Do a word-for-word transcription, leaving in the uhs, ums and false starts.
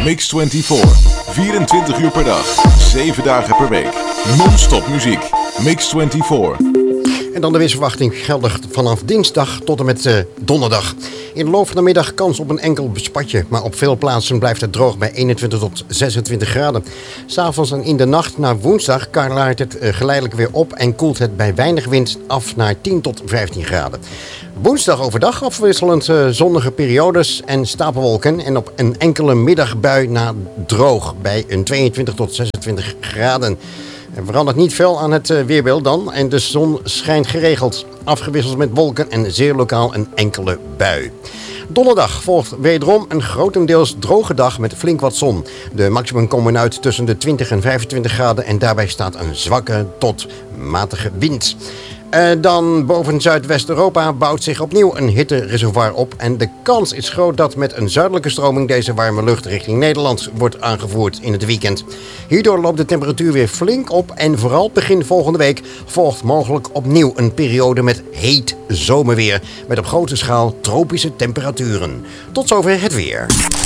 Mix vierentwintig. vierentwintig uur per dag. zeven dagen per week. Non-stop muziek. Mix vierentwintig. En dan de weersverwachting geldig vanaf dinsdag tot en met uh, donderdag. In de loop van de middag kans op een enkel bespatje. Maar op veel plaatsen blijft het droog bij eenentwintig tot zesentwintig graden. 's Avonds en in de nacht naar woensdag klaart het uh, geleidelijk weer op en koelt het bij weinig wind af naar tien tot vijftien graden. Woensdag overdag afwisselend uh, zonnige periodes en stapelwolken. En op een enkele middagbui na droog bij een tweeëntwintig tot zesentwintig graden. Er verandert niet veel aan het uh, weerbeeld dan. En de zon schijnt geregeld. Afgewisseld met wolken en zeer lokaal een enkele bui. Donderdag volgt wederom een grotendeels droge dag met flink wat zon. De maximum komen uit tussen de twintig en vijfentwintig graden. En daarbij staat een zwakke tot matige wind. Uh, dan boven Zuidwest-Europa bouwt zich opnieuw een hittereservoir op. En de kans is groot dat met een zuidelijke stroming deze warme lucht richting Nederland wordt aangevoerd in het weekend. Hierdoor loopt de temperatuur weer flink op. En vooral begin volgende week volgt mogelijk opnieuw een periode met heet zomerweer. Met op grote schaal tropische temperaturen. Tot zover het weer.